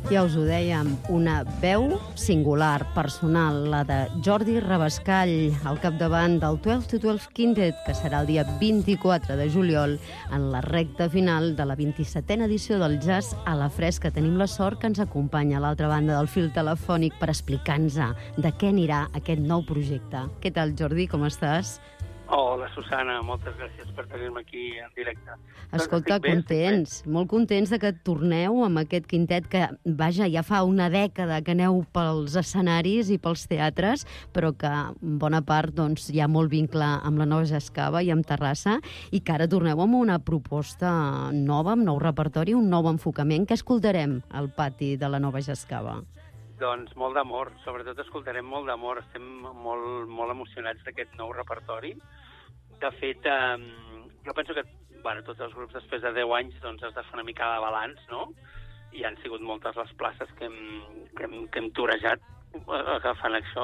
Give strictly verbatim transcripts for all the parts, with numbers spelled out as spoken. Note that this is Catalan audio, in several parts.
Ja us ho dèiem, una veu singular, personal, la de Jordi Rabascall, al capdavant del dotze to dotze Quintet, que serà el dia vint-i-quatre de juliol, en la recta final de la vint-i-setena edició del Jazz a la Fresca. Tenim la sort que ens acompanya a l'altra banda del fil telefònic per explicar-nos de què anirà aquest nou projecte. Què tal, Jordi, com estàs? Hola, Susana, moltes gràcies per tenir-me aquí en directe. Escolta, doncs contents, molt contents de que torneu amb aquest quintet que, vaja, ja fa una dècada que aneu pels escenaris i pels teatres, però que en bona part doncs, hi ha molt vincle amb la Nova Jascava i amb Terrassa, i que ara torneu amb una proposta nova, amb nou repertori, un nou enfocament. Què escoltarem al pati de la Nova Jascava? Doncs molt d'amor, sobretot escoltarem molt d'amor, estem molt, molt emocionats d'aquest nou repertori. De fet, eh, jo penso que bueno, tots els grups després de deu anys doncs, has de fer una mica de balanç, no? I han sigut moltes les places que hem, que hem, que hem torejat agafant això.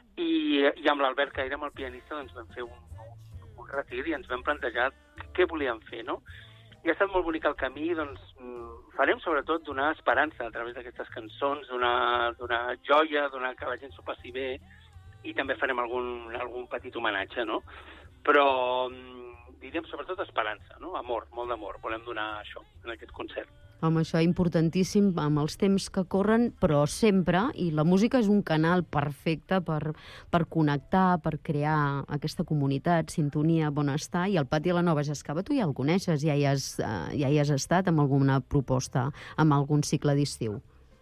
I, i amb l'Albert Caire, amb el pianista, doncs vam fer un, un retir i ens vam plantejar què volíem fer, no? I ha estat molt bonic el camí, doncs farem sobretot donar esperança a través d'aquestes cançons, donar, donar joia, donar que la gent s'ho passi bé, i també farem algun, algun petit homenatge, no? Però diríem sobretot esperança, no? Amor, molt d'amor, volem donar això en aquest concert. Home, això és importantíssim amb els temps que corren, però sempre, i la música és un canal perfecte per, per connectar, per crear aquesta comunitat, sintonia, benestar, i el pati de la Nova Jascava tu ja el coneixes, ja hi has, ja hi has estat amb alguna proposta, amb algun cicle d'estiu.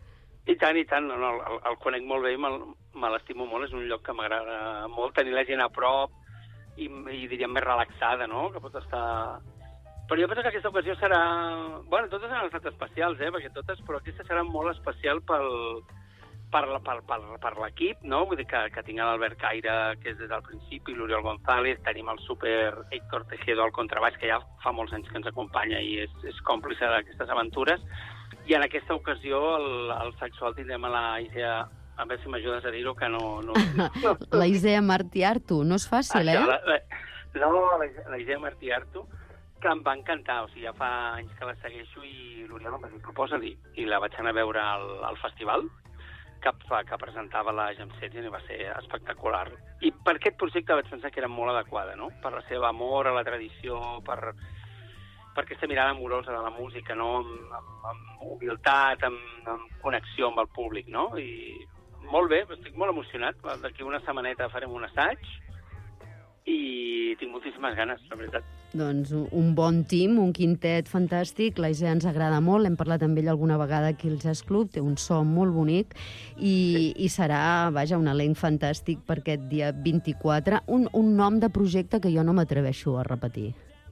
I tant, i tant, no, no, el, el conec molt bé i me, me l'estimo molt, és un lloc que m'agrada molt, tenir la gent a prop i, i diríem més relaxada, no?, que pot estar... Però jo penso que aquesta ocasió serà... Bueno, totes han estat especials, eh? Perquè totes, però aquesta serà molt especial pel, per, per, per, per l'equip, no? Vull dir que, que tinc l'Albert Caire, que és des del principi, l'Oriol González, tenim el super Héctor Tejedo al contrabaix, que ja fa molts anys que ens acompanya i és, és còmplice d'aquestes aventures. I en aquesta ocasió el, el sexual tindrem a la Isea... A veure si m'ajudes a dir-ho, que no... no, no. La Isea Martí-Artu, no és fàcil, eh? Això, la, la, no, la, la Isea Martí-Artu, que em va encantar, o sigui, ja fa anys que la segueixo i l'Oriol em va dir, proposa-li, i la vaig anar a veure al, al festival que, que presentava la Jam Session i va ser espectacular. I per aquest projecte vaig pensar que era molt adequada, no? Per la seva amor a la tradició, per, per aquesta mirada amorosa de la música, no? Amb, amb, amb humilitat, amb, amb connexió amb el públic, no? I molt bé, estic molt emocionat. D'aquí una setmaneta farem un assaig i tinc moltíssimes ganes, la veritat. Doncs un bon team, un quintet fantàstic. La Isea ens agrada molt, hem parlat amb ell alguna vegada aquí al Jazz Club, té un so molt bonic i, sí. i serà, vaja, un elenc fantàstic per aquest dia vint-i-quatre. Un, un nom de projecte que jo no m'atreveixo a repetir.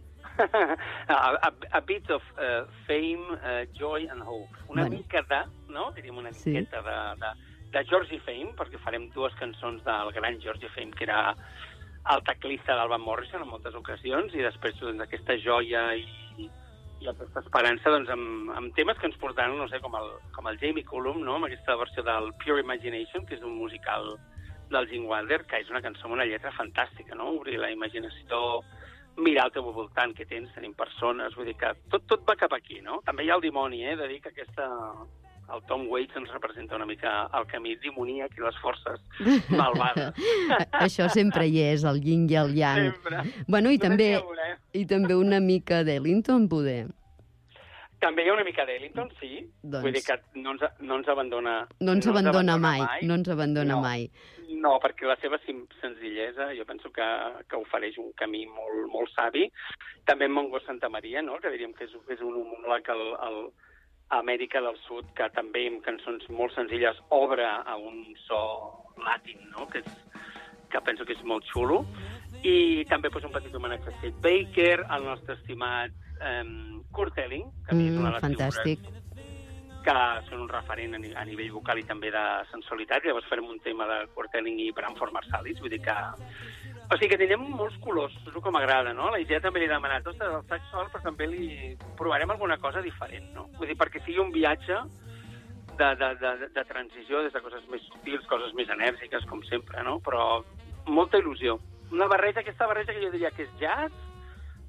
a, a, a bit of uh, fame, uh, joy and hope. Una bueno. mica de, no? Diríem una sí. miqueta de, de, de Georgie Fame, perquè farem dues cançons del gran Georgie Fame, que era el teclista del Van Morrison en moltes ocasions, i després doncs, aquesta joia i, i aquesta esperança doncs, amb, amb temes que ens portaran, no sé, com el, com el Jamie Cullum, no? Amb aquesta versió del Pure Imagination, que és un musical del Gene Wilder, que és una cançó amb una lletra fantàstica, no? Obrir la imaginació, mirar al teu voltant que tens, tenim persones, vull dir que tot, tot va cap aquí, no? També hi ha el dimoni, eh? De dir que aquesta... el Tom Waits ens representa una mica el camí dimoníac i les forces malvades. Això sempre hi és, el yin i el yang. Sempre. Bueno, i també, i també una mica d'Ellington, poder. També hi ha una mica d'Ellington, sí. Doncs... Vull dir que no ens, no ens abandona... No ens no abandona, abandona mai, mai, no ens abandona no. mai. No, perquè la seva senzillesa jo penso que, que ofereix un camí molt, molt savi. També en Mongo Santa Maria, no? Que diríem que és, és un homòleg al... al a Amèrica del Sud, que també amb cançons molt senzilles obre a un so latin, no? que, és, que penso que és molt xulo. I també pues, un petit homenatge a Chet Baker, al nostre estimat um, Kurt Elling, que mm, és una de les fantàstic. figures que són un referent a, a nivell vocal i també de sensualitat. I llavors farem un tema de Kurt Elling i Branford Marsalis, vull dir que... O sigui que tindrem molts colors, és el que m'agrada, no? La Isea també li ha demanat, ostres, el sax sol, però també li provarem alguna cosa diferent, no? Vull dir, perquè sigui un viatge de, de, de, de transició des de coses més subtils, coses més enèrgiques, com sempre, no? Però molta il·lusió. Una barreja, aquesta barreja que jo diria que és jazz,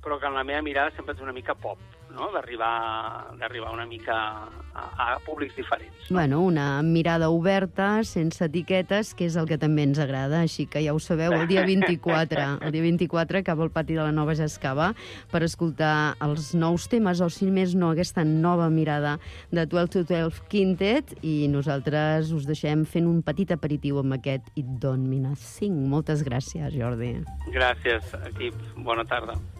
però que en la meva mirada sempre és una mica pop, no? D'arribar d'arribar una mica a, a públics diferents. No? Bueno, una mirada oberta, sense etiquetes, que és el que també ens agrada. Així que ja ho sabeu, el dia vint-i-quatre, el dia vint-i-quatre cap al pati de la Nova Gescava per escoltar els nous temes, o si més no, aquesta nova mirada de dotze to dotze Quintet, i nosaltres us deixem fent un petit aperitiu amb aquest It Don't Mean a Thing. Moltes gràcies, Jordi. Gràcies, equip. Bona tarda.